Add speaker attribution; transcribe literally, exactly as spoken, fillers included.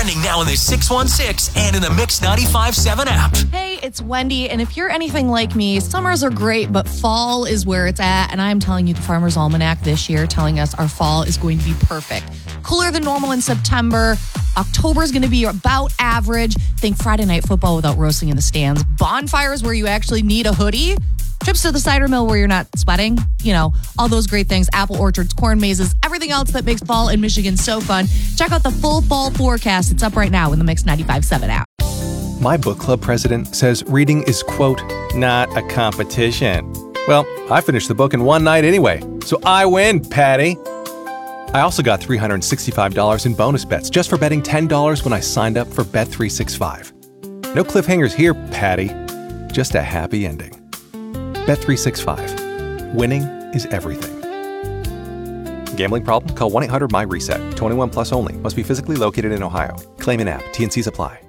Speaker 1: Trending now in the six one six and in the Mix ninety-five seven app.
Speaker 2: Hey, it's Wendy, and if you're anything like me, summers are great, but fall is where it's at, and I'm telling you, the Farmer's Almanac this year telling us our fall is going to be perfect. Cooler than normal in September. October is going to be about average. Think Friday night football without roasting in the stands. Bonfires where you actually need a hoodie. Trips to the cider mill where you're not sweating. You know, all those great things. Apple orchards, corn mazes, everything else that makes fall in Michigan so fun. Check out the full fall forecast. It's up right now in the Mix ninety-five seven app.
Speaker 3: My book club president says reading is, quote, not a competition. Well, I finished the book in one night anyway, so I win, Patty. I also got three hundred sixty-five dollars in bonus bets just for betting ten dollars when I signed up for Bet three sixty-five. No cliffhangers here, Patty. Just a happy ending. Bet three sixty-five. Winning is everything. Gambling problem? Call one eight hundred M Y RESET. twenty-one plus only. Must be physically located in Ohio. Claim in app. T and Cs apply.